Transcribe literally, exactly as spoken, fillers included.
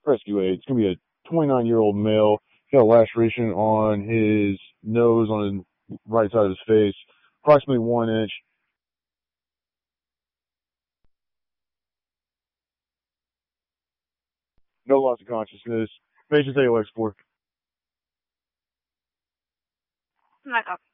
rescue aid. It's going to be a twenty-nine-year-old male. He's got a laceration on his nose, on the right side of his face, approximately one inch. No loss of consciousness. Patient's A O X four. Not